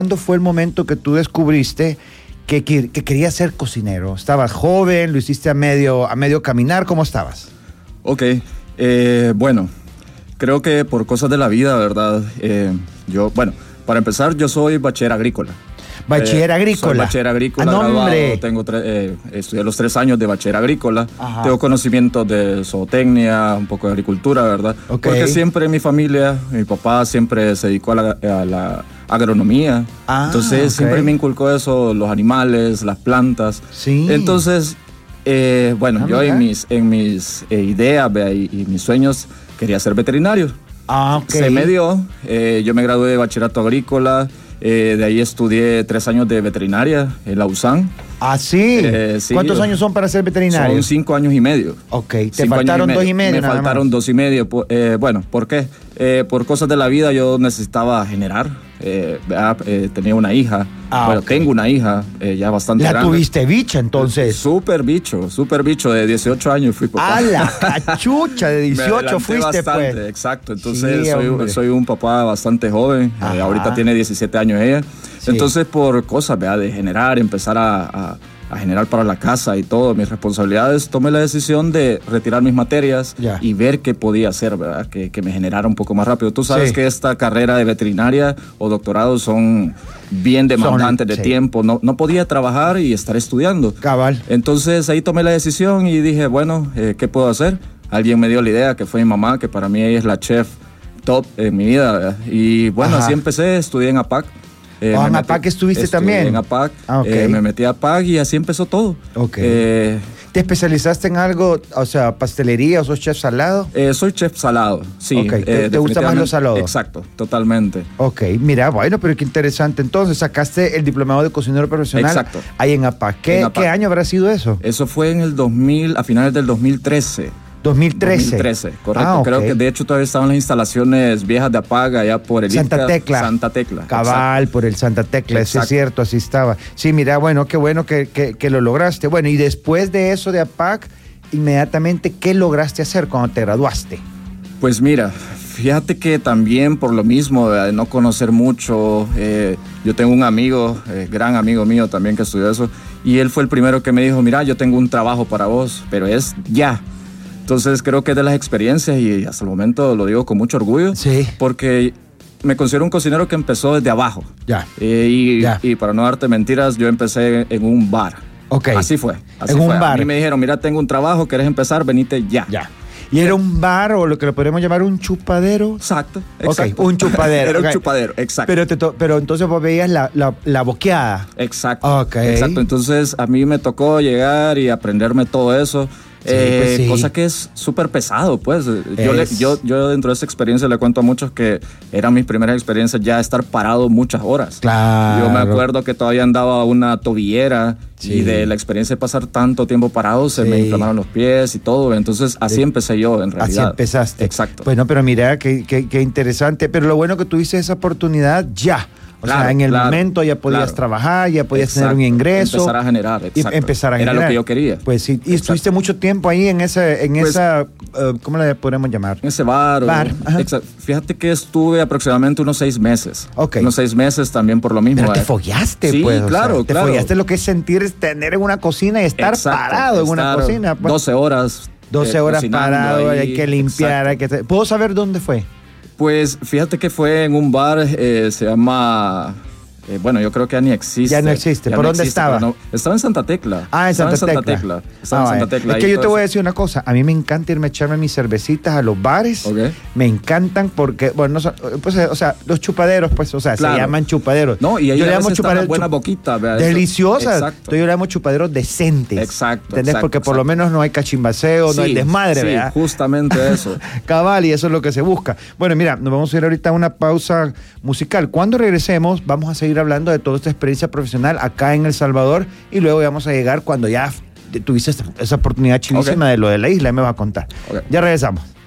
¿Cuándo fue el momento que tú descubriste que querías ser cocinero? ¿Estabas joven? ¿Lo hiciste a medio caminar? ¿Cómo estabas? Ok, bueno, creo que por cosas de la vida, ¿verdad? Para empezar, yo soy bachiller agrícola. Bachiller agrícola. Soy bachiller agrícola, graduado, estudié los 3 años de bachiller agrícola. Ajá. Tengo conocimientos de zootecnia, un poco de agricultura, ¿verdad? Okay. Porque siempre en mi familia, mi papá siempre se dedicó a la agronomía. Entonces siempre me inculcó eso, los animales, las plantas. Sí. Entonces, yo en mis ideas y mis sueños quería ser veterinario. Se me dio, yo me gradué de bachillerato agrícola. De ahí estudié 3 años de veterinaria en la USAN. ¿Sí? Sí. ¿Cuántos años son para ser veterinario? Son 5 años y medio. Ok, te faltaron 2 y medio. Me faltaron 2 y medio. ¿Por qué? Por cosas de la vida yo necesitaba generar. Tenía una hija. Tengo una hija ya bastante grande. ¿La tuviste bicha entonces? Súper bicho de 18 años fui papá. ¡A la cachucha! De 18 fuiste bastante, pues. Exacto, entonces sí, soy un papá bastante joven. Ahorita tiene 17 años ella. Sí. Entonces por cosas, de generar, empezar a generar para la casa y todo, mis responsabilidades, tomé la decisión de retirar mis materias y ver qué podía hacer, ¿verdad? Que me generara un poco más rápido. Tú sabes que esta carrera de veterinaria o doctorado son bien demandantes de tiempo. No podía trabajar y estar estudiando. Cabal. Entonces ahí tomé la decisión y dije, ¿qué puedo hacer? Alguien me dio la idea, que fue mi mamá, que para mí ella es la chef top en mi vida, ¿verdad? Y así empecé, estudié en APAC. ¿En APAC estuviste también? En APAC, me metí a APAC y así empezó todo. ¿Te especializaste en algo, o sea, pastelería o sos chef salado? Soy chef salado, sí. ¿Te gusta más lo salado? Exacto, totalmente. Mira, pero qué interesante. Entonces, sacaste el diplomado de cocinero profesional ahí en APAC. ¿Qué año habrá sido eso? Eso fue en el 2000, a finales del 2013. 2013, correcto. Creo que de hecho todavía estaban las instalaciones viejas de APAC allá por el Santa Tecla. Cabal, por el Santa Tecla, eso es cierto, así estaba. Sí, mira, qué bueno que lo lograste. Bueno, y después de eso de APAC, inmediatamente, ¿qué lograste hacer cuando te graduaste? Pues mira, fíjate que también por lo mismo de no conocer mucho, yo tengo un amigo, gran amigo mío también que estudió eso, y él fue el primero que me dijo, mira, yo tengo un trabajo para vos, pero es ya. Entonces creo que es de las experiencias y hasta el momento lo digo con mucho orgullo. Sí. Porque me considero un cocinero que empezó desde abajo. Y para no darte mentiras, yo empecé en un bar. Así fue. Un bar. A mí me dijeron, mira, tengo un trabajo, ¿querés empezar? Venite ya. ¿Y era un bar o lo que lo podemos llamar un chupadero? Exacto. Un chupadero. Era un chupadero, exacto. Pero entonces vos veías la boqueada. Exacto. Exacto. Entonces a mí me tocó llegar y aprenderme todo eso. Cosa que es súper pesado, pues. Yo dentro de esa experiencia le cuento a muchos que eran mis primeras experiencias ya estar parado muchas horas. Claro. Yo me acuerdo que todavía andaba una tobillera y de la experiencia de pasar tanto tiempo parado se me inflamaron los pies y todo. Entonces así empecé yo en realidad. Así empezaste. Exacto. Bueno, pero mira, qué interesante. Pero lo bueno que tuviste esa oportunidad ya. O sea, en el momento ya podías trabajar, ya podías tener un ingreso. Empezar a generar, Era lo que yo quería. Pues sí, y estuviste mucho tiempo ahí en esa, ¿cómo le podemos llamar? En ese bar. Fíjate que estuve aproximadamente unos 6 meses. Unos 6 meses también por lo mismo. Pero te follaste, sí, pues. Claro. Te follaste lo que es tener en una cocina y estar parado en una cocina. Pues. 12 horas. 12 horas parado, hay que limpiar. ¿Puedo saber dónde fue? Pues fíjate que fue en un bar, se llama... yo creo que ya ni existe. Ya no existe. ¿Por dónde estaba? Estaba en Santa Tecla. En Santa Tecla. Estaba en Santa Tecla. Es que yo te voy a decir una cosa. A mí me encanta irme a echarme mis cervecitas a los bares. Me encantan porque, los chupaderos, pues, se llaman chupaderos. No, y ahí yo le llamo chupaderos buena boquita. Deliciosas. Exacto. Yo le llamo chupaderos decentes. Exacto. ¿Entendés? Porque por lo menos no hay cachimbaceo, no hay desmadre, ¿verdad? Justamente eso. Cabal, y eso es lo que se busca. Bueno, mira, nos vamos a ir ahorita a una pausa musical. Cuando regresemos, vamos a seguir hablando de toda esta experiencia profesional acá en El Salvador y luego vamos a llegar cuando ya tuviste esa oportunidad chilísima de lo de la isla y me va a contar. Ya regresamos.